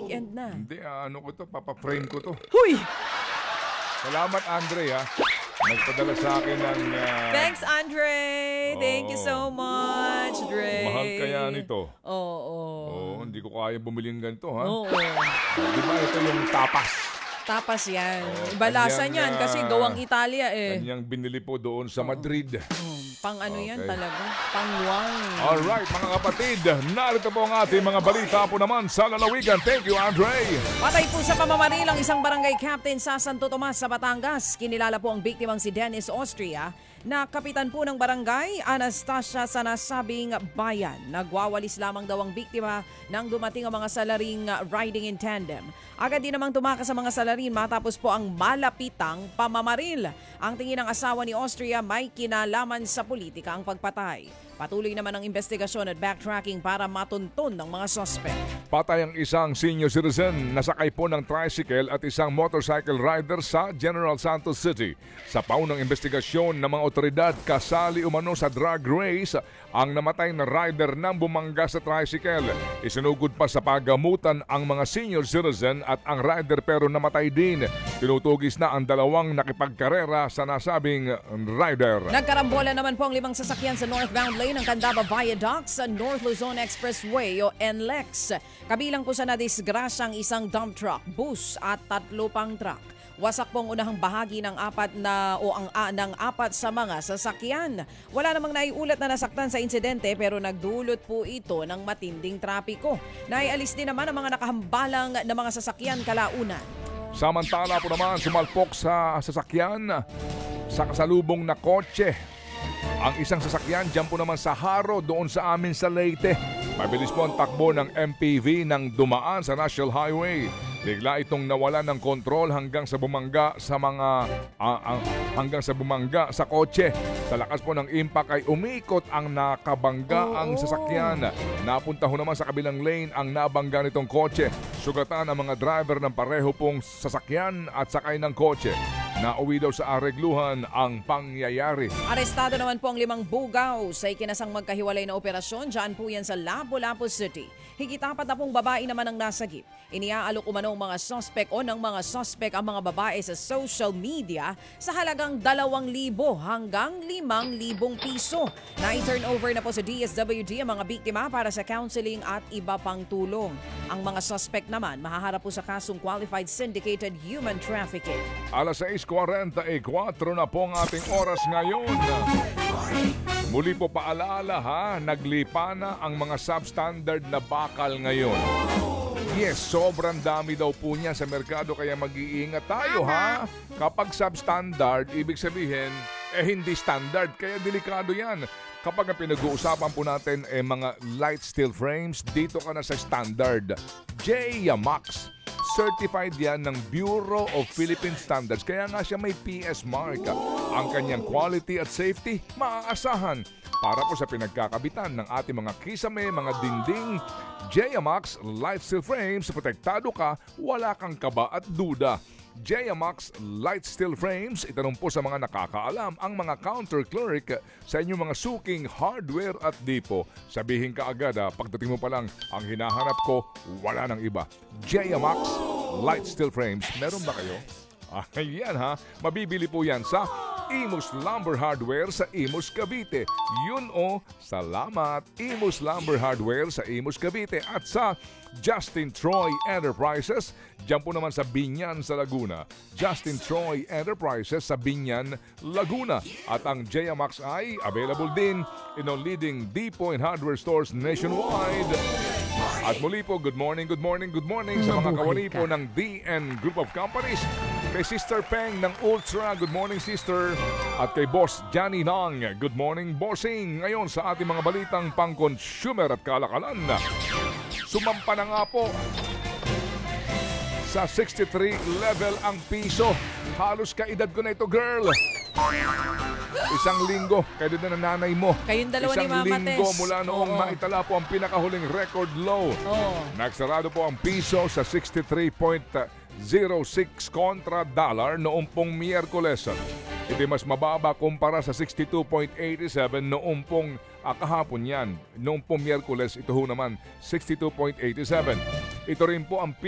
weekend na. Hindi, ano ko to, papaframe ko to. Huy! Salamat, Andre, ha. Nagpadala sa akin ng... Thanks, Andre! Thank you so much, Dre. Mahal kaya nito. Oo. Hindi ko kaya bumili ng ganito, ha? Oo. Di ba ito yung tapas? Tapas yan. Ibalasan yan kasi gawang Italia eh. Kanyang binili po doon sa Madrid. Pang ano yan talaga? Pang wine. Alright, mga kapatid, narito po ang ating mga balita po naman sa lalawigan. Thank you, Andre. Patay po sa pamamaril ang isang barangay captain sa Santo Tomas sa Batangas. Kinilala po ang biktimang si Dennis Austria na kapitan po ng barangay Anastasia sa nasabing bayan. Nagwawalis lamang daw ang biktima nang dumating ang mga salaring riding in tandem. Agad din namang tumakas sa mga salarin matapos po ang malapitang pamamaril. Ang tingin ng asawa ni Austria may kinalaman sa politika ang pagpatay. Patuloy naman ang investigasyon at backtracking para matunton ng mga suspect. Patay ang isang senior citizen na sakay po ng tricycle at isang motorcycle rider sa General Santos City. Sa paunang investigasyon ng mga otoridad, kasali umano sa drag race ang namatay na rider nang bumangga sa tricycle. Isinugod pa sa pagamutan ang mga senior citizen at ang rider pero namatay din. Tinutugis na ang dalawang nakipagkarera sa nasabing rider. Nagkarambola naman po ang 5 sasakyan sa northbound lane ng Candaba Viaduct sa North Luzon Expressway o NLEX. Kabilang po sa nadisgrasyang isang dump truck, bus at 3 pang truck. Wasak pong unahang bahagi ng apat sa mga sasakyan. Wala namang naiulat na nasaktan sa insidente pero nagdulot po ito ng matinding trapiko. Naialis din naman ang mga nakahambalang na mga sasakyan kalaunan. Samantala po naman sumalpok sa sasakyan sa kasalubong na kotse. Ang isang sasakyan dyan po naman sa Haro doon sa amin sa Leyte. Mabilis po ang takbo ng MPV nang dumaan sa National Highway. Bigla itong nawala ng kontrol hanggang sa bumangga sa kotse. Sa lakas po ng impact ay umikot ang nakabangga ang sasakyan. Napunta ho naman sa kabilang lane ang nabangga nitong kotse. Sugatan ang mga driver ng pareho pong sasakyan at sakay ng kotse. Nauwi daw sa aregluhan ang pangyayari. Arestado naman po ang 5 bugaw sa ikinasang magkahiwalay na operasyon. Diyan po yan sa Lapu-Lapu City. Higit-4 na pong babae naman ang nasagip. Iniaalok umano ng mga suspect ang mga babae sa social media sa halagang 2,000 hanggang 5,000 piso. Na-turn over na po sa DSWD ang mga biktima para sa counseling at iba pang tulong. Ang mga suspect naman mahaharap po sa kasong qualified syndicated human trafficking. Alas 6:44 na po ang ating oras ngayon. Muli po paalaala ha, naglipa na ang mga substandard na bakal ngayon. Yes, sobrang dami daw po niya sa merkado kaya mag-iingat tayo ha. Kapag substandard, ibig sabihin, hindi standard kaya delikado yan. Kapag ang pinag-uusapan po natin mga light steel frames, dito ka na sa standard. J-Max. Certified yan ng Bureau of Philippine Standards. Kaya nga siya may PS mark. Ang kanyang quality at safety, maaasahan. Para po sa pinagkakabitan ng ating mga kisame, mga dinding, J-Max Light Steel Frames, protektado ka, wala kang kaba at duda. J-Max Light Steel Frames, itanong po sa mga nakakaalam ang mga counter clerk sa inyong mga suking hardware at depo. Sabihin ka agad pagdating mo pa lang, ang hinahanap ko, wala nang iba. J-Max Light Steel Frames, meron ba kayo? Ayan ha, mabibili po yan sa Imus Lumber Hardware sa Imus Cavite. Yun salamat. Imus Lumber Hardware sa Imus Cavite at sa Justin Troy Enterprises. Diyan po naman sa Binyan sa Laguna. Justin Troy Enterprises sa Binyan, Laguna. At ang J-Max ay available din in all leading depot and hardware stores nationwide. At muli po, good morning sa mga kawani po ng DN Group of Companies. Kay Sister Peng ng Ultra, good morning Sister. At kay Boss Johnny Nang, good morning Bossing. Ngayon sa ating mga balitang pang-consumer at kalakalan. Sumampa na nga po sa 63 level ang piso. Halos kaedad ko na ito, girl. Isang linggo, kayo din na nanay mo. Kayong dalawa ni Mama Tess. Isang linggo mula noong maitala po ang pinakahuling record low. Nagsarado po ang piso sa 63.06 kontra dollar noong pong Miyerkules. Ito mas mababa kumpara sa 62.87 noong pong kahapon yan. Noong pong Miyerkules, ito ho naman 62.87. Ito rin po ang